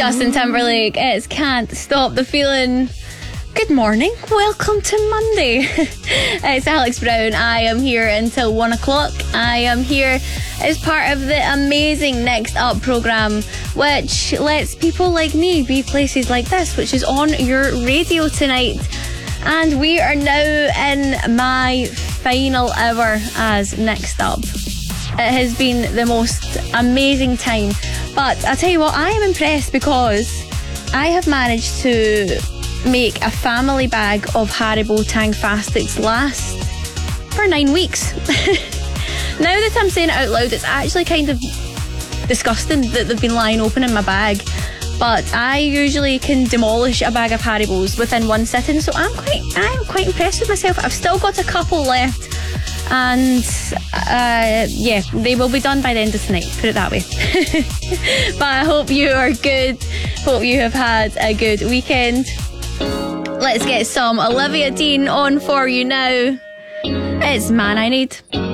Justin Timberlake, it's Can't Stop the Feeling. Good morning, welcome to Monday. It's Alex Brown. I am here until 1 o'clock. I am here as part of the amazing Next Up programme, which lets people like me be places like this, which is on your radio tonight. And we are now in my final hour as Next Up. It has been the most amazing time. But I'll tell you what, I am impressed because I have managed to make a family bag of Haribo Tangfastics last for 9 weeks. Now that I'm saying it out loud, it's actually kind of disgusting that they've been lying open in my bag. But I usually can demolish a bag of Haribos within one sitting, so I'm quite impressed with myself. I've still got a couple left, and yeah, they will be done by the end of tonight, put it that way. But I hope you are good. Hope you have had a good weekend. Let's get some Olivia Dean on for you now. It's Man I Need.